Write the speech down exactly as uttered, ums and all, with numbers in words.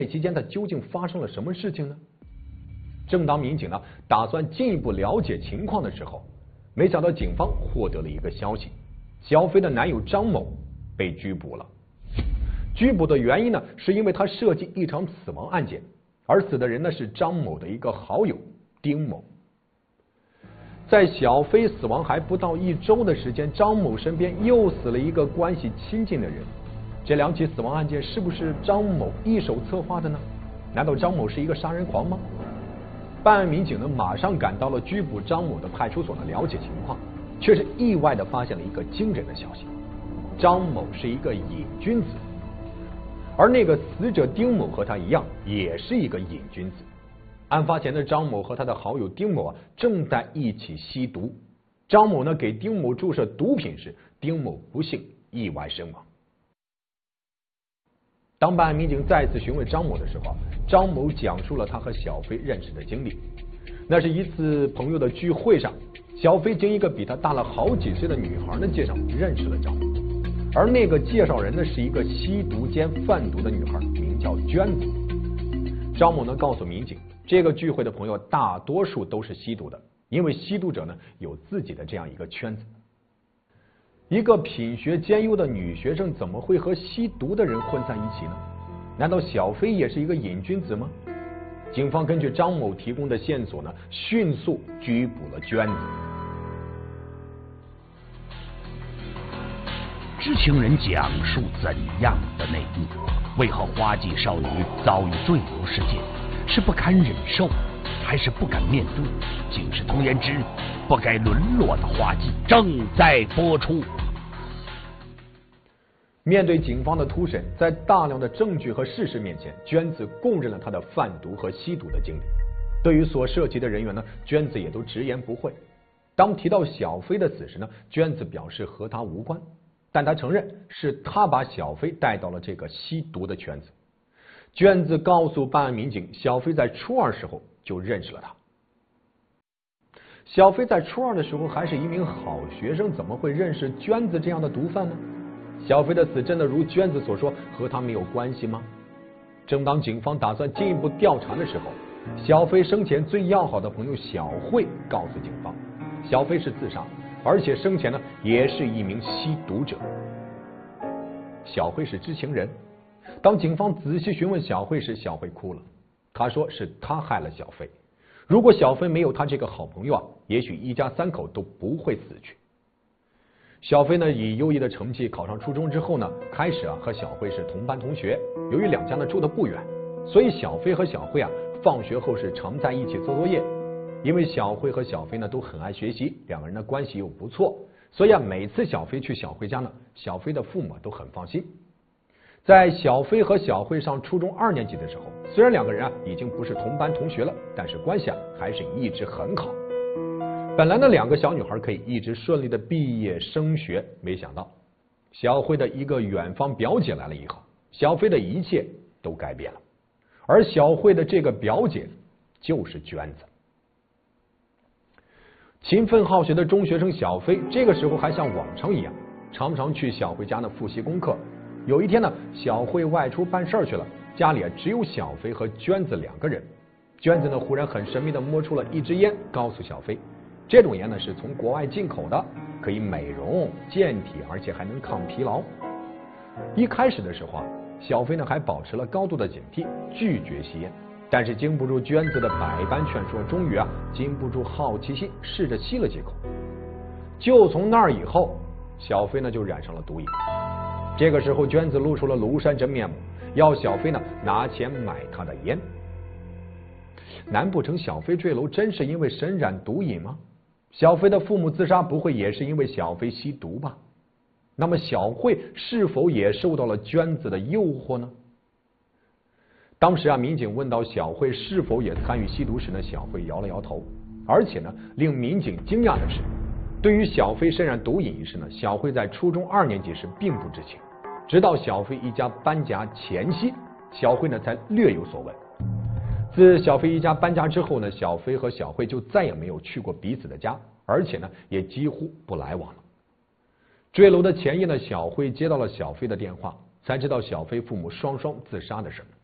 这期间他究竟发生了什么事情呢？正当民警呢打算进一步了解情况的时候，没想到警方获得了一个消息，小飞的男友张某被拘捕了。拘捕的原因呢，是因为他涉及一场死亡案件，而死的人呢是张某的一个好友丁某。在小飞死亡还不到一周的时间，张某身边又死了一个关系亲近的人。这两起死亡案件是不是张某一手策划的呢？难道张某是一个杀人狂吗？办案民警呢马上赶到了拘捕张某的派出所呢了解情况，却是意外的发现了一个惊人的消息：张某是一个瘾君子，而那个死者丁某和他一样，也是一个瘾君子。案发前的张某和他的好友丁某啊正在一起吸毒，张某呢给丁某注射毒品时，丁某不幸意外身亡。当办案民警再次询问张某的时候，张某讲述了他和小飞认识的经历。那是一次朋友的聚会上，小飞经一个比他大了好几岁的女孩的介绍认识了张某，而那个介绍人呢是一个吸毒兼贩毒的女孩，名叫娟子。张某呢告诉民警，这个聚会的朋友大多数都是吸毒的，因为吸毒者呢有自己的这样一个圈子。一个品学兼优的女学生怎么会和吸毒的人混在一起呢？难道小飞也是一个瘾君子吗？警方根据张某提供的线索呢，迅速拘捕了娟子。 知情人讲述怎样的内幕？为何花季少女遭遇坠楼事件？是不堪忍受，还是不敢面对？警示童言之不该沦落的花季正在播出。 面对警方的突审，在大量的证据和事实面前，娟子供认了她的贩毒和吸毒的经历。对于所涉及的人员呢，娟子也都直言不讳。当提到小飞的死时呢，娟子表示和他无关，但她承认是他把小飞带到了这个吸毒的圈子。娟子告诉办案民警，小飞在初二时候就认识了他。小飞在初二的时候还是一名好学生，怎么会认识娟子这样的毒贩呢？小飞的死真的如娟子所说和他没有关系吗？正当警方打算进一步调查的时候，小飞生前最要好的朋友小慧告诉警方，小飞是自杀，而且生前呢也是一名吸毒者。小慧是知情人。当警方仔细询问小慧时，小慧哭了，她说是她害了小飞，如果小飞没有她这个好朋友啊，也许一家三口都不会死去。小飞呢以优异的成绩考上初中之后呢，开始啊和小慧是同班同学。由于两家呢住得不远，所以小飞和小慧啊放学后是常在一起做作业。因为小慧和小飞呢都很爱学习，两个人的关系又不错，所以啊每次小飞去小慧家呢，小飞的父母都很放心。在小飞和小慧上初中二年级的时候，虽然两个人啊已经不是同班同学了，但是关系啊还是一直很好。本来呢两个小女孩可以一直顺利的毕业升学，没想到小慧的一个远方表姐来了以后，小飞的一切都改变了。而小慧的这个表姐就是娟子。勤奋好学的中学生小飞，这个时候还像往常一样，常常去小慧家呢复习功课。有一天呢，小慧外出办事去了，家里啊只有小飞和娟子两个人。娟子呢忽然很神秘的摸出了一支烟，告诉小飞，这种烟呢是从国外进口的，可以美容健体，而且还能抗疲劳。一开始的时候啊，小飞呢还保持了高度的警惕，拒绝吸烟。但是经不住娟子的百般劝说，终于啊禁不住好奇心，试着吸了几口。就从那儿以后，小飞呢就染上了毒瘾。这个时候，娟子露出了庐山真面目，要小飞呢拿钱买他的烟。难不成小飞坠楼真是因为身染毒瘾吗？小飞的父母自杀不会也是因为小飞吸毒吧？那么小慧是否也受到了娟子的诱惑呢？当时啊，民警问到小慧是否也参与吸毒时呢，小慧摇了摇头。而且呢，令民警惊讶的是，对于小飞身染毒瘾一事呢，小慧在初中二年级时并不知情，直到小飞一家搬家前夕，小慧呢才略有所闻。自小飞一家搬家之后呢，小飞和小慧就再也没有去过彼此的家，而且呢也几乎不来往了。坠楼的前夜呢，小慧接到了小飞的电话，才知道小飞父母双双自杀的事。